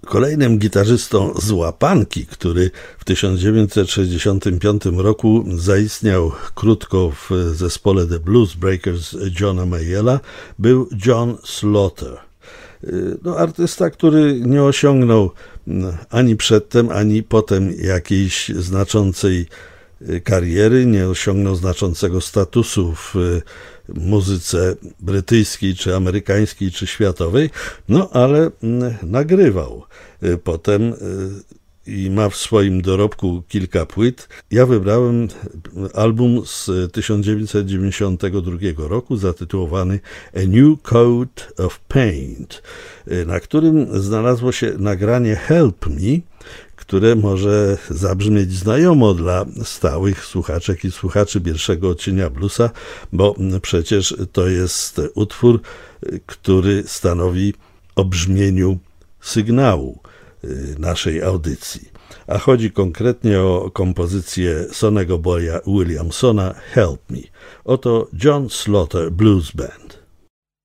Kolejnym gitarzystą z łapanki, który w 1965 roku zaistniał krótko w zespole The Blues Breakers Johna Mayalla, był John Slaughter. Artysta, który nie osiągnął ani przedtem, ani potem jakiejś znaczącej kariery, nie osiągnął znaczącego statusu w muzyce brytyjskiej, czy amerykańskiej, czy światowej, ale nagrywał potem i ma w swoim dorobku kilka płyt. Ja wybrałem album z 1992 roku zatytułowany A New Coat of Paint, na którym znalazło się nagranie Help Me, które może zabrzmieć znajomo dla stałych słuchaczek i słuchaczy pierwszego odcienia bluesa, bo przecież to jest utwór, który stanowi o brzmieniu sygnału naszej audycji. A chodzi konkretnie o kompozycję Sonny'ego Boya Williamsona Help Me. Oto John Slaughter Blues Band.